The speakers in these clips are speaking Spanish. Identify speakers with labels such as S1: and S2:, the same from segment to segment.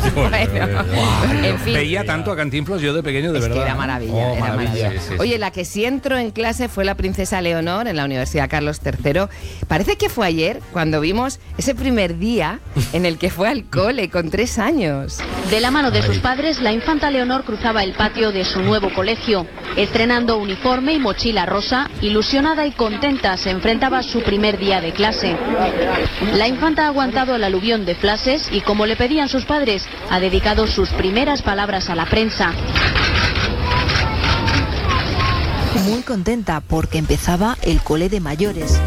S1: Bueno,
S2: en fin. Veía tanto a Cantinflas yo de pequeño, de verdad.
S1: Que era maravilla, era maravilla.
S2: Sí.
S1: Oye, la que sí entró en clase fue la princesa Leonor en la Universidad Carlos III. Parece que fue ayer cuando vimos ese primer día en el que fue al cole con 3 años.
S3: De la mano de sus padres, la infanta Leonor cruzaba el patio de su nuevo colegio. Estrenando uniforme y mochila rosa, ilusionada y contenta se enfrentaba a su primer día de clase. La infanta ha aguantado el aluvión de frases y, como le pedían sus padres, ha dedicado sus primeras palabras a la prensa.
S4: Muy contenta porque empezaba el cole de mayores.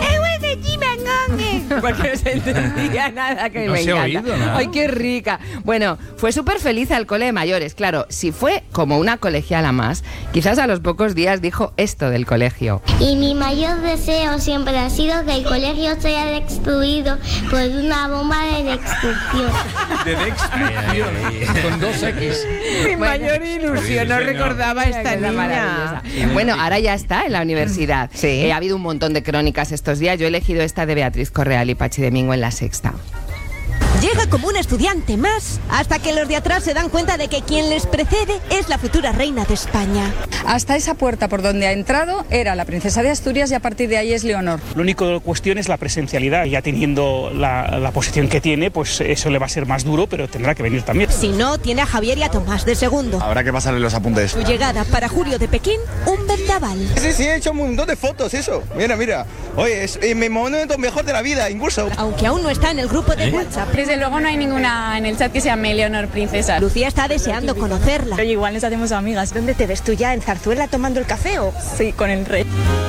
S1: Porque no se entendía nada, que
S2: no
S1: me
S2: se
S1: encanta.
S2: ha oído, ¿no?
S1: Ay, qué rica. Bueno, fue súper feliz al cole de mayores. Claro, si fue como una colegiala más, quizás a los pocos días dijo esto del colegio.
S5: Y mi mayor deseo siempre ha sido que el colegio sea destruido por una bomba de destrucción.
S2: De destrucción. Con 2 X.
S6: Mi mayor ilusión, no recordaba esta niña.
S1: Bueno, ahora ya está en la universidad.
S6: Sí.
S1: Ha habido un montón de crónicas estos días. Yo he elegido esta de Beatriz Correal y Pachi Domingo en La Sexta.
S4: Llega como un estudiante más, hasta que los de atrás se dan cuenta de que quien les precede es la futura reina de España.
S7: Hasta esa puerta por donde ha entrado era la princesa de Asturias y a partir de ahí es Leonor.
S8: Lo único cuestión es la presencialidad. Ya teniendo la posición que tiene, pues eso le va a ser más duro, pero tendrá que venir también.
S4: Si no, tiene a Javier y a Tomás de segundo.
S9: Habrá que pasarle los apuntes.
S4: Su llegada para julio de Pekín, un vendaval.
S9: Sí, he hecho un montón de fotos, eso. Mira. Oye, es mi momento mejor de la vida, incluso.
S4: Aunque aún no está en el grupo de WhatsApp.
S7: Desde luego no hay ninguna en el chat que se llame Leonor Princesa.
S4: Lucía está deseando conocerla.
S7: Oye, igual nos hacemos amigas.
S4: ¿Dónde te ves tú ya? ¿En Zarzuela tomando el café o...?
S7: Sí, con el rey.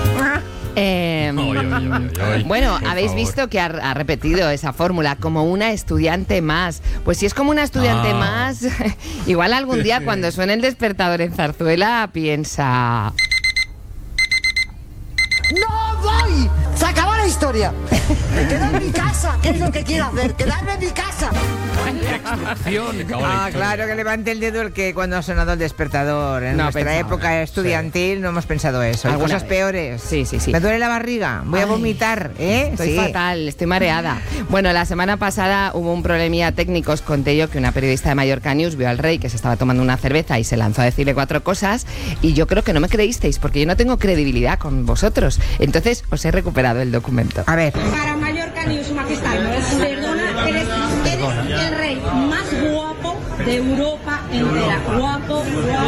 S1: Bueno, habéis visto que ha repetido esa fórmula como una estudiante más. Pues si es como una estudiante más, igual algún día cuando suene el despertador en Zarzuela piensa...
S10: ¡No voy! ¡Se acabó la historia! ¡Me quedo en mi casa! ¿Qué es lo que quiero hacer? ¡Quedarme en mi casa!
S6: Claro, que levante el dedo el que cuando ha sonado el despertador. En nuestra época estudiantil no hemos pensado eso. Hay cosas peores.
S1: Sí.
S6: Me duele la barriga, voy a vomitar, ¿eh?
S1: Estoy fatal, estoy mareada. Bueno, la semana pasada hubo un problemilla técnico. Os conté yo que una periodista de Mallorca News vio al rey que se estaba tomando una cerveza y se lanzó a decirle 4 cosas y yo creo que no me creísteis porque yo no tengo credibilidad con vosotros. Entonces os he recuperado el documento.
S6: A ver.
S11: Para Mallorca News, Su Majestad, perdona, eres el rey más guapo de Europa entera. Guapo.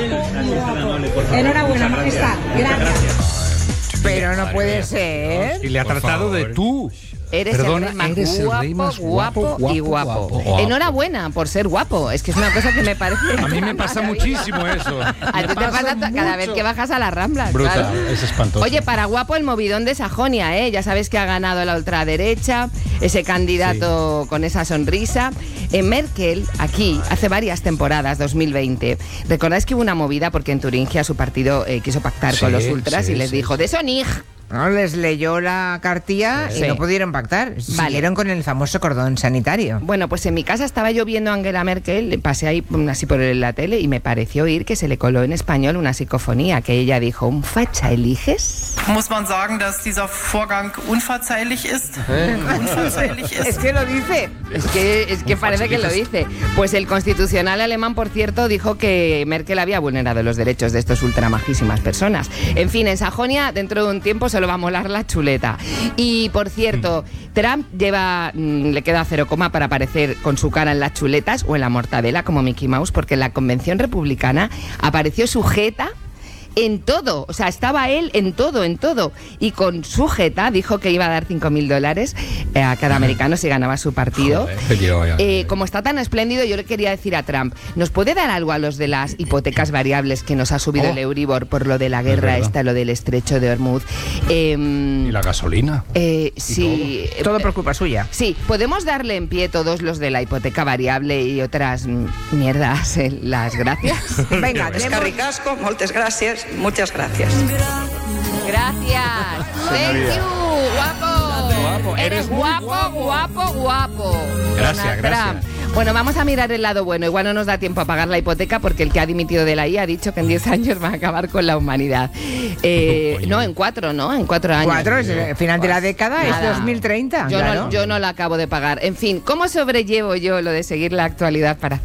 S11: Enhorabuena, Majestad. Gracias.
S6: Pero no puede ser.
S2: Y le ha tratado de tú.
S1: Eres el rey más guapo. Enhorabuena por ser guapo. Es que es una cosa que me parece...
S2: A mí me pasa muchísimo eso.
S1: A ti te pasa cada vez que bajas a las Ramblas.
S2: Brutal,
S1: claro.
S2: es espantoso.
S1: Oye, para guapo el movidón de Sajonia, ¿eh? Ya sabes que ha ganado la ultraderecha, ese candidato con esa sonrisa. Merkel, aquí, hace varias temporadas, 2020, ¿recordáis que hubo una movida porque en Turingia su partido quiso pactar con los ultras y les dijo, de eso ni...
S6: No, les leyó la cartilla y no pudieron pactar. Siguieron con el famoso cordón sanitario.
S1: Bueno, pues en mi casa estaba yo viendo a Angela Merkel, pasé ahí así por la tele y me pareció oír que se le coló en español una psicofonía, que ella dijo, ¿un facha eliges?
S12: Muss man sagen, dass dieser Vorgang unverzeihlich ist.
S6: Es que lo dice.
S1: Es que parece que lo dice. Pues el constitucional alemán, por cierto, dijo que Merkel había vulnerado los derechos de estos ultramajísimas personas. En fin, en Sajonia, dentro de un tiempo se lo va a molar la chuleta. Y, por cierto, Trump le queda 0, para aparecer con su cara en las chuletas o en la mortadela como Mickey Mouse, porque en la convención republicana apareció sujeta en todo, o sea, estaba él en todo, y con su jeta dijo que iba a dar $5.000 a cada americano si ganaba su partido. Como está tan espléndido, yo le quería decir a Trump, ¿nos puede dar algo a los de las hipotecas variables que nos ha subido el Euribor por lo de la guerra lo del estrecho de Hormuz?
S2: ¿Y la gasolina?
S1: Sí.
S6: Todo por culpa suya.
S1: Sí, podemos darle en pie todos los de la hipoteca variable y otras mierdas las gracias.
S6: Venga,
S12: Escarricasco, moltes gracias. Muchas gracias.
S1: Gracias. Thank you, guapo. Eres guapo.
S2: Gracias.
S1: Bueno, vamos a mirar el lado bueno. Igual no nos da tiempo a pagar la hipoteca porque el que ha dimitido de la IA ha dicho que en 10 años va a acabar con la humanidad. No, en 4, ¿no? En 4 años.
S6: 4, es el final de la década, es 2030.
S1: Yo no la acabo de pagar. En fin, ¿cómo sobrellevo yo lo de seguir la actualidad para